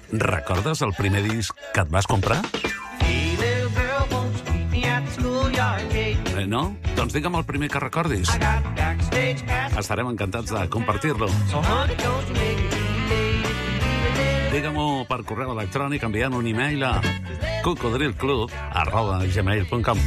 Recordes el primer disc que et vas comprar? No? Doncs digue'm el primer que recordis. Estarem encantats de compartir-lo. Digue-m'ho per correu electrònic enviant un e-mail a cocodrilclub@gmail.com.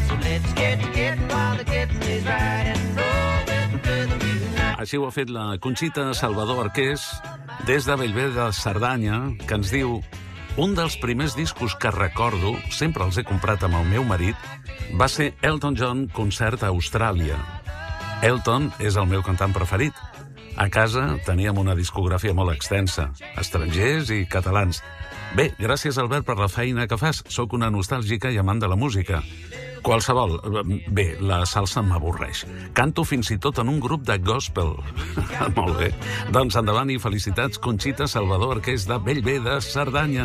Així ho ha fet la Conxita Salvador Arqués des de Bellver de Cerdanya, que ens diu: un dels primers discos que recordo, sempre els he comprat amb el meu marit, va ser Elton John Concert a Austràlia. Elton és el meu cantant preferit. A casa teníem una discografia molt extensa, estrangers i catalans. Bé, gràcies, Albert, per la feina que fas. Soc una nostàlgica i amant de la música. Qualsevol. Bé, la salsa m'avorreix. Canto fins i tot en un grup de gospel. Molt bé. Doncs endavant i felicitats, Conxita Salvador, que és de Bellver de Cerdanya.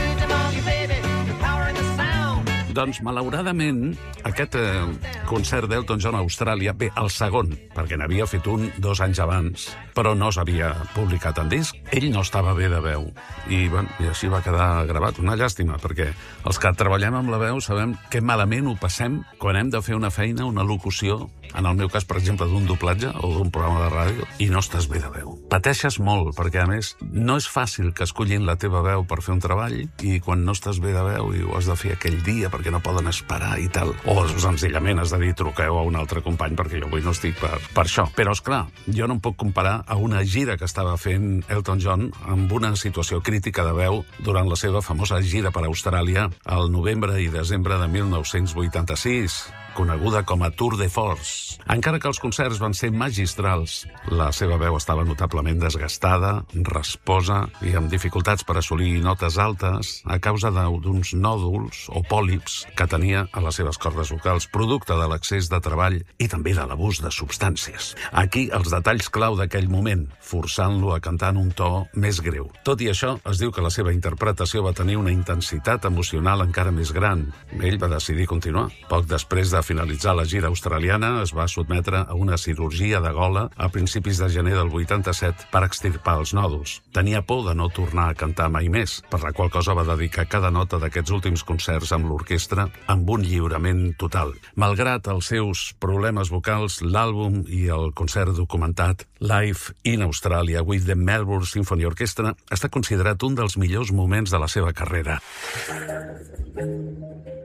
Doncs, malauradament, aquest concert d'Elton John a Austràlia, bé, el segon, perquè n'havia fet un 2 anys abans, però no s'havia publicat en disc, ell no estava bé de veu. I així va quedar gravat. Una llàstima, perquè els que treballem amb la veu sabem que malament ho passem quan hem de fer una feina, una locució, en el meu cas, per exemple, d'un doblatge o d'un programa de ràdio, i no estàs bé de veu. Pateixes molt, perquè, a més, no és fàcil que escollin la teva veu per fer un treball, i quan no estàs bé de veu i ho has de fer aquell dia perquè no poden esperar i tal, o senzillament has de dir truqueu a un altre company perquè jo avui no estic per això. Però, esclar, jo no em puc comparar a una gira que estava fent Elton John amb una situació crítica de veu durant la seva famosa gira per Austràlia al novembre i desembre de 1986, coneguda com a Tour de Force. Encara que els concerts van ser magistrals, la seva veu estava notablement desgastada, rasposa i amb dificultats per assolir notes altes a causa d'uns nòduls o pòlips que tenia a les seves cordes vocals, producte de l'excés de treball i també de l'abús de substàncies. Aquí els detalls clau d'aquell moment, forçant-lo a cantar en un to més greu. Tot i això, es diu que la seva interpretació va tenir una intensitat emocional encara més gran. Ell va decidir continuar. Poc després de finalitzar la gira australiana, es va sotmetre a una cirurgia de gola a principis de gener del 87 per extirpar els nòduls. Tenia por de no tornar a cantar mai més, per la qual cosa va dedicar cada nota d'aquests últims concerts amb l'orquestra amb un lliurament total. Malgrat els seus problemes vocals, l'àlbum i el concert documentat Live in Australia with the Melbourne Symphony Orchestra està considerat un dels millors moments de la seva carrera.